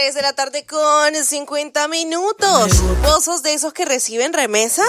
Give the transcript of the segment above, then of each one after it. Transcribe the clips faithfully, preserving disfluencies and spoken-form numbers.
tres de la tarde con cincuenta minutos. ¿Vos sos de esos que reciben remesas?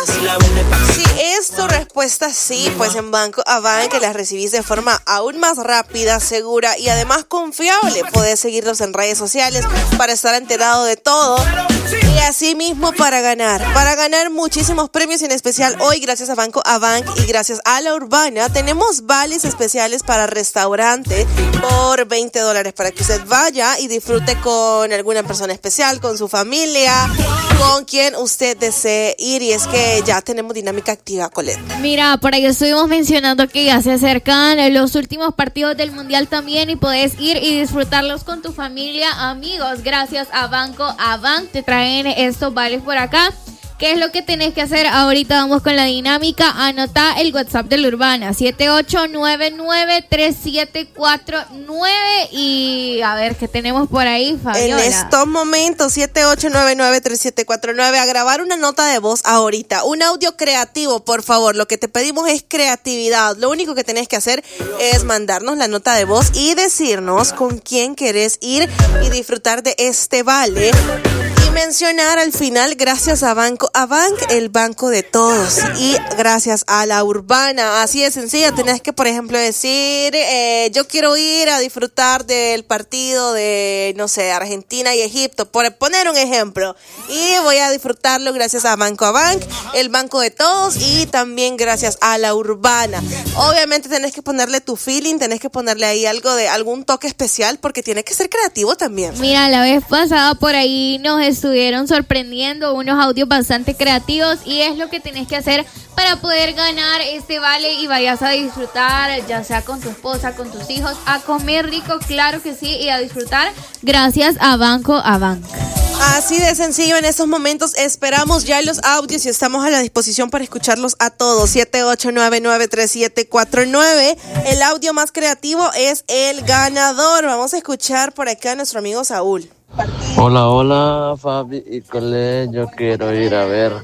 Si es tu respuesta sí, pues en Banco Avant las recibís de forma aún más rápida, segura y además confiable. Podés seguirlos en redes sociales para estar enterado de todo. Y así mismo para ganar, para ganar muchísimos premios, en especial hoy gracias a Banco Avant y gracias a La Urbana tenemos vales especiales para restaurante por veinte dólares para que usted vaya y disfrute con alguna persona especial, con su familia, con quien usted desee ir. Y es que ya tenemos dinámica activa, Colette. Mira, por ahí estuvimos mencionando que ya se acercan los últimos partidos del Mundial también y podés ir y disfrutarlos con tu familia, amigos. Gracias a Banco Avant te traen estos vales por acá. ¿Qué es lo que tenés que hacer? Ahorita vamos con la dinámica. Anota el WhatsApp de La Urbana, siete ocho nueve nueve tres siete cuatro nueve. Y a ver, ¿qué tenemos por ahí, Fabiola? En estos momentos, siete ocho nueve nueve tres siete cuatro nueve. A grabar una nota de voz ahorita. Un audio creativo, por favor. Lo que te pedimos es creatividad. Lo único que tenés que hacer es mandarnos la nota de voz y decirnos con quién querés ir y disfrutar de este vale. Mencionar al final gracias a Banco Avant, el banco de todos, y gracias a La Urbana. Así de sencillo. Tenés que, por ejemplo, decir eh, yo quiero ir a disfrutar del partido de, no sé, Argentina y Egipto, por poner un ejemplo, y voy a disfrutarlo gracias a Banco Avant, el banco de todos, y también gracias a La Urbana. Obviamente tenés que ponerle tu feeling, tenés que ponerle ahí algo de algún toque especial, porque tiene que ser creativo también. Mira, la vez pasada por ahí nos estuvieron sorprendiendo unos audios bastante creativos y es lo que tenés que hacer para poder ganar este vale y vayas a disfrutar, ya sea con tu esposa, con tus hijos, a comer rico, claro que sí, y a disfrutar gracias a Banco Avant. Así de sencillo. En estos momentos esperamos ya los audios y estamos a la disposición para escucharlos a todos. siete ocho nueve nueve tres siete cuatro nueve. El audio más creativo es el ganador. Vamos a escuchar por acá a nuestro amigo Saúl. Hola, hola, Fabi y Colette. Yo quiero ir a ver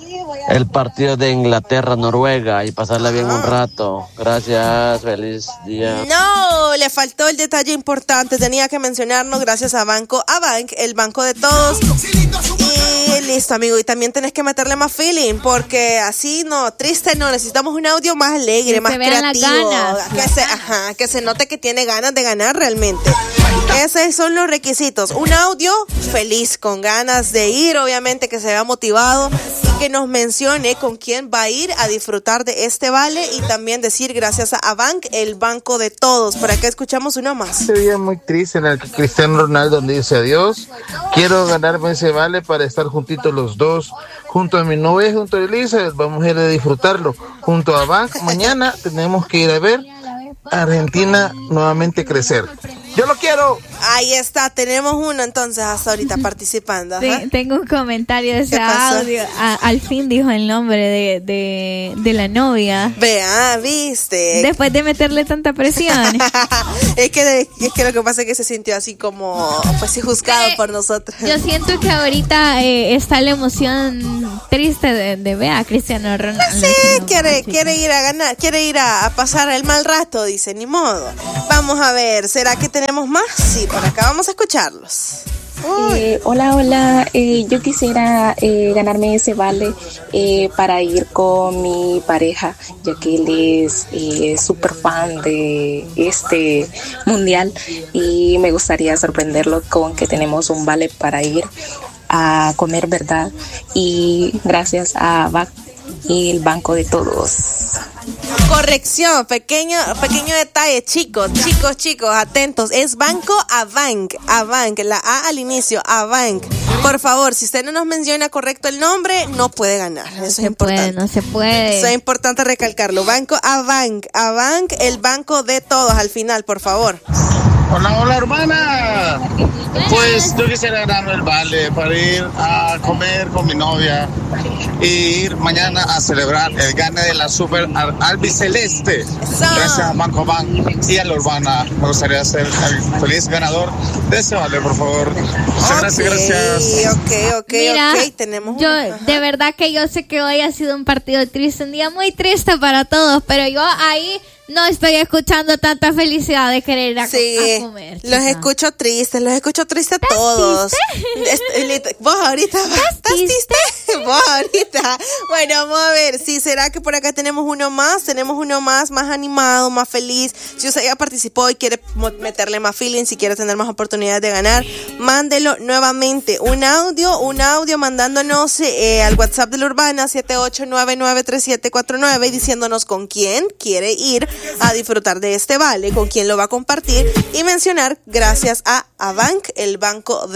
el partido de Inglaterra-Noruega y pasarla bien un rato. Gracias, feliz día. No, le faltó el detalle importante. Tenía que mencionarnos gracias a Banco Avant, el banco de todos. Y listo, amigo. Y también tenés que meterle más feeling, porque así no, triste no. Necesitamos un audio más alegre, que más se creativo. Las que se, ajá, que se note que tiene ganas de ganar realmente. Esos son los requisitos. Un audio feliz, con ganas de ir, obviamente que se vea motivado y que nos mencione con quién va a ir a disfrutar de este vale y también decir gracias a Avant, el banco de todos. Por acá escuchamos uno más. Este día muy triste en el que Cristiano Ronaldo dice adiós. Quiero ganarme ese vale para estar juntitos los dos, junto a mi novia, junto a Elizabeth. Vamos a ir a disfrutarlo junto a Avant. Mañana tenemos que ir a ver a Argentina nuevamente crecer. ¡Yo lo quiero! Ahí está, tenemos uno entonces hasta ahorita participando. Sí, tengo un comentario de ese audio. A, al fin dijo el nombre de, de, de la novia. Vea, viste. Después de meterle tanta presión. es, que, es que lo que pasa es que se sintió así como, pues sí, juzgado eh, por nosotros. Yo siento que ahorita eh, está la emoción triste de, de ver a Cristiano Ronaldo. Sí, no, quiere, quiere ir a ganar, quiere ir a, a pasar el mal rato, dice, ni modo. Vamos a ver, ¿será que tenemos más? Sí, por acá vamos a escucharlos. Eh, hola, hola, eh, yo quisiera eh, ganarme ese vale eh, para ir con mi pareja, ya que él es eh, súper fan de este mundial y me gustaría sorprenderlo con que tenemos un vale para ir a comer, ¿verdad? Y gracias a B A C y el banco de todos. Corrección, pequeño pequeño detalle, chicos, chicos, chicos, atentos, es Banco Avant, Avant, la A al inicio, Avant. Por favor, si usted no nos menciona correcto el nombre, no puede ganar. Eso no es se importante. Puede, no se puede. Eso es importante recalcarlo. Banco Avant, Avant, el banco de todos al final, por favor. Hola, hola, hermana. Pues yo quisiera ganarme el vale para ir a comer con mi novia y ir mañana a celebrar el gane de la Super Albiceleste. Gracias a Banco Bank y a La Urbana. Me gustaría ser el feliz ganador de ese vale, por favor. Muchas okay, gracias, gracias. Ok, ok, Mira, ok. Tenemos yo, un... de verdad que yo sé que hoy ha sido un partido triste, un día muy triste para todos, pero yo ahí No estoy escuchando tanta felicidad de querer ir a, sí, a comer. Los chica. escucho tristes, los escucho tristes a todos. Es, vos ahorita, ¿estás triste? Vos ahorita. Bueno, vamos a ver, sí, será que por acá tenemos uno más, tenemos uno más, más animado, más feliz. Si usted ya participó y quiere meterle más feeling, si quiere tener más oportunidades de ganar, mándelo nuevamente. Un audio, un audio mandándonos eh, al WhatsApp de la Urbana siete ocho nueve nueve tres siete cuatro nueve y diciéndonos con quién quiere ir a disfrutar de este vale, con quién lo va a compartir y mencionar gracias a Abank, el banco de